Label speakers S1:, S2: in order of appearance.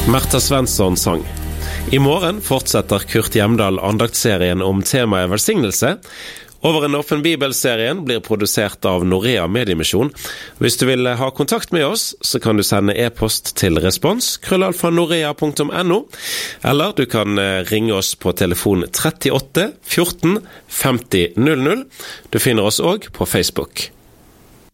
S1: Märta Svensson sang. I morgen fortsetter Kurt Hjemdal andaktsserien om temaet velsignelse. Over en åpen bibelserien blir produsert av Norea Mediemisjon. Hvis du vil ha kontakt med oss, så kan du sende e-post til respons@norea.no, eller du kan ringe oss på telefon 38 14 50 00. Du finner oss også på Facebook.